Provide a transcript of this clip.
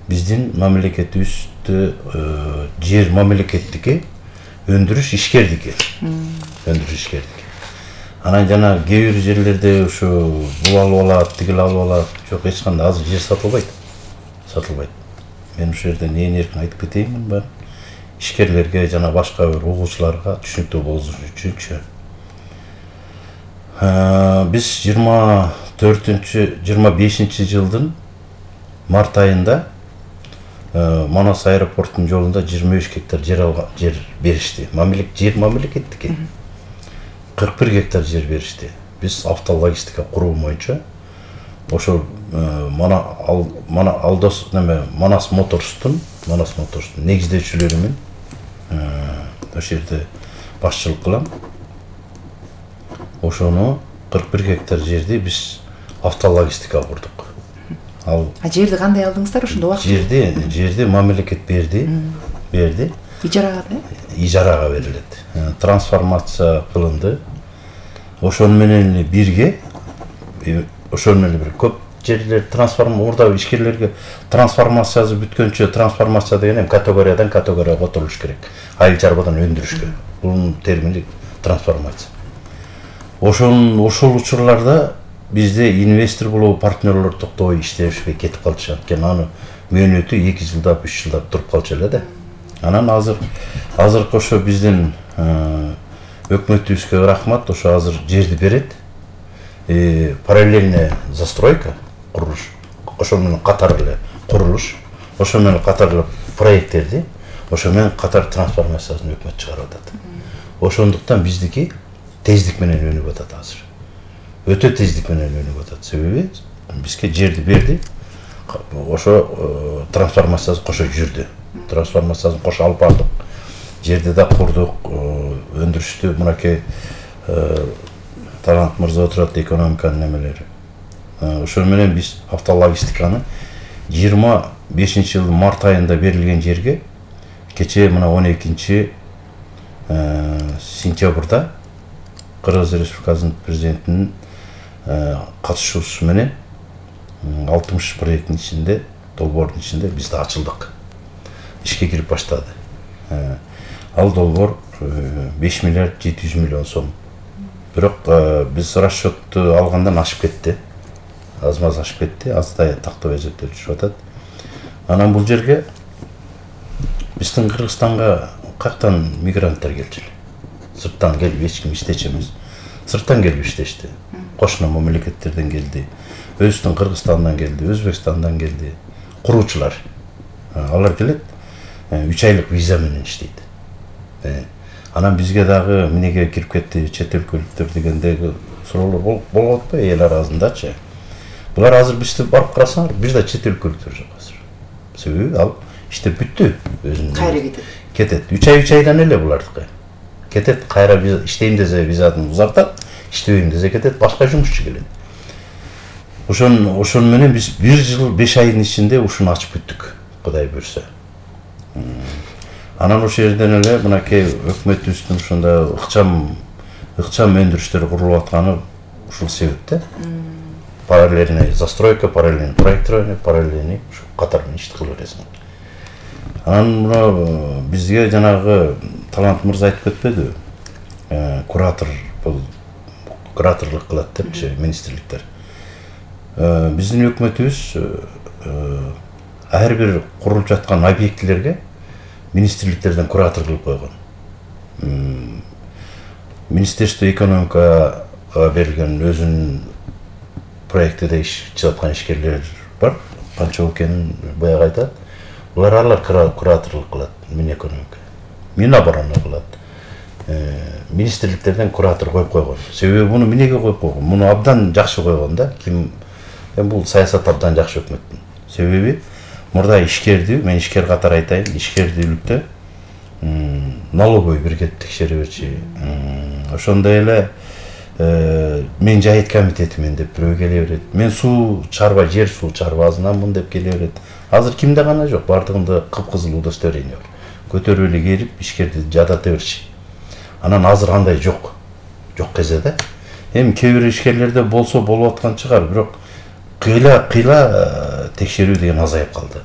биздин мамлекетибизде жер мамлекеттики, өндүрүш ишкердики. Өндүрүш ишкердики. Анан жана кээ бир жерлерде ушу бул алып алат, тигил алып алат. Жок, эч кандай азыр жер сатылбайт. Сатылбайт. Мен ушул жерден ээн эркин айтып кетейинмин бар. Ишкерлерге жана башка бир угуучуларга түшүнүктүү болуш үчүнчү. Биз 25 жылдын март айында Манас аэропортунун жолунда 23 гектар жер беришти. Жер мамлекеттики. 41 гектар жер беришти. Биз автологистика куруу боюнча ошол Манас Моторстун негиздөөчүлөрү менен ошол жерде башчылык кылам. Ошону 41 гектар жерди биз автологистика курдук. Жерди кандай алдыңыздар ошондо убакыт? Жерди мамлекет берди. Ижарага да? Ижарага берилет. Трансформация кылынды. Ошону менен бирге бир көп жерлер мурда ишкерлерге трансформациясы бүткөнчө, трансформация деген эми категориядан категорияга отурулуш керек. Айыл чарбадан өндүрүшкө. Бунун термини трансформация. Ошол учурларда бизде инвестор болуу партнерлор токтобой иштешпей кетип калчу. Анткени аны мөөнөтү 2 жылдап, 3 жылдап туруп калчу эле да. Анан азыркы ошо биздин өкмөтүбүзгө рахмат, ошо азыр жерди берет. Параллельная застройка, курулуш, ошо менен катар эле курулуш, ошо менен катар эле проекттерди, ошо менен катар трансформациясын өкмөт чыгарып атат. Ошондуктан биздики тездик менен өнүп атат азыр. Өтө тездик менен өнүп атат. Себеби бизге жерди берди. Ошо трансформациясы кошо жүрдү. Трансформациясын кошо алып бардык. Жерди да курдук, өндүрүштү. Мынакей Талант мырза отурат, экономиканын немелери. Ошол менен биз автологистиканы 25 жылдын март айында берилген жерге кечээ мына 12 сентябрда Кыргыз Республикасынын президентинин катышуусу менен 60 проекттин ичинде, долбоордун ичинде биз да ачылдык. Ишке кирип баштады. Ал долбоор 5 миллиард 700 миллион сом. Бирок биз расчетту алгандан ашып кетти. Аз-маз ашып кетти, аздай тактап эсептеп түшүп атат. Анан бул жерге биздин Кыргызстанга каяктан мигранттар келчү. Сырттан келип эч ким иштечү эмес. Сырттан келип иштешти. Кошуна мамлекеттерден келди. Өзүбүздүн Кыргызстандан келди, Өзбекстандан келди. Куруучулар. Алар келет, 3 айлык виза менен иштейт. Анан бизге дагы эмнеге кирип кетти, чет өлкөлүктөр дегендеги суроолор болуп атпайбы эл арасындачы. Булар азыр бизде барып карасаңар, бир да чет өлкөлүктөр жок азыр. Себеби ал иштеп бүттү өзүнүн. Кайра кетет. 3 айдан эле булардыкы. Кетет, кайра иштейм десе визасын узартат, иштебейм десе кетет, башка жумушчу келет. Ошон менен биз 1 жыл 5 айдын ичинде ушуну ачып бүттүк, Кудай буйрса. Анан ошол жерден эле мынакей өкмөтүбүздүн ушундай ыкчам өндүрүштөр курулуп атканы ушул себепте. Параллельный застройка, параллельный проектирование, параллельный катарынан ишти кылып бересиң. Анан мына бизге жанагы Талант мырза айтып кетпедиби? Кураторлук кылат депчи министрликтер. Биздин өкмөтүбүз ар бир курулуп жаткан объектилерге министрликтерден куратор кылып койгон. Министерство экономикага берилген өзүнүн проектиде иштеп аткан ишкерлер бар. Канча экенин баягы айтат. Алар кураторлук кылат, Минэкономика. Минобороны кылат. Министрликтерден куратор коюп койгон. Себеби буну эмнеге коюп койгон? Муну абдан жакшы койгон да. Бул саясат абдан жакшы өкмөттүн. Себеби мурда ишкерди, мен ишкер катары айтайын, ишкердүүлүктө налоговый бирге текшеребечи. Ошондой эле мен жайыт комитетимен деп бирөө келе берет. Мен жер суу чарбазынанмын деп келе берет. Азыр кимде гана жок, бардыгында кыпкызыл удостоверение бар. Көтөрүп эле келип ишкерди жадата берчи. Анан азыр андай жок. Жок кезде да. Эми кээ бир ишкерлерде болсо болуп аткан чыгар, бирок кыйла текшерүү деген азайып калды.